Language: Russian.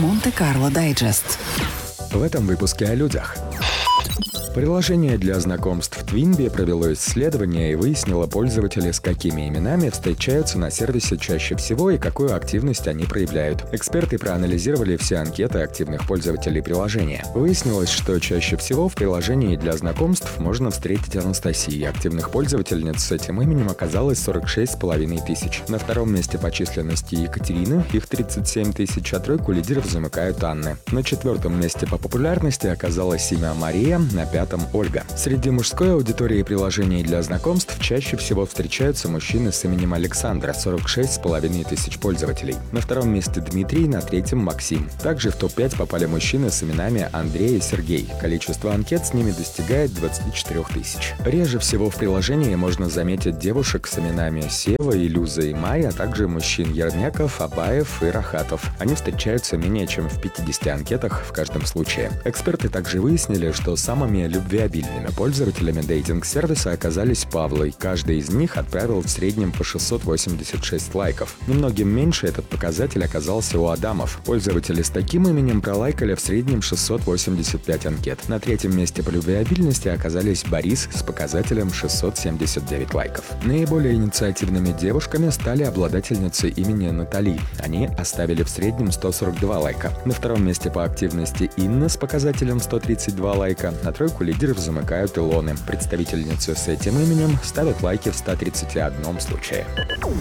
Монте-Карло Дайджест. В этом выпуске о людях. Приложение для знакомств Twinbee провело исследование и выяснило, пользователи с какими именами встречаются на сервисе чаще всего и какую активность они проявляют. Эксперты проанализировали все анкеты активных пользователей приложения. Выяснилось, что чаще всего в приложении для знакомств можно встретить Анастасию. Активных пользовательниц с этим именем оказалось 46,5 тысяч. На втором месте по численности Екатерина, их 37 тысяч, а тройку лидеров замыкают Анны. На четвертом месте по популярности оказалось имя Мария, на пятом Ольга. Среди мужской аудитории приложений для знакомств чаще всего встречаются мужчины с именем Александра, 46,5 тысяч пользователей. На втором месте Дмитрий, на третьем Максим. Также в топ-5 попали мужчины с именами Андрей и Сергей. Количество анкет с ними достигает 24 тысяч. Реже всего в приложении можно заметить девушек с именами Сева, Илюза и Майя, а также мужчин Ермяков, Абаев и Рахатов. Они встречаются менее чем в 50 анкетах в каждом случае. Эксперты также выяснили, что самыми любвеобильными пользователями дейтинг-сервиса оказались Павлы. Каждый из них отправил в среднем по 686 лайков. Немногим меньше этот показатель оказался у Адамов. Пользователи с таким именем пролайкали в среднем 685 анкет. На третьем месте по любвеобильности оказались Борис с показателем 679 лайков. Наиболее инициативными девушками стали обладательницы имени Натали. Они оставили в среднем 142 лайка. На втором месте по активности Инна с показателем 132 лайка. На тройку лидеров замыкают Илоны. Представительницы с этим именем ставят лайки в 131 случае.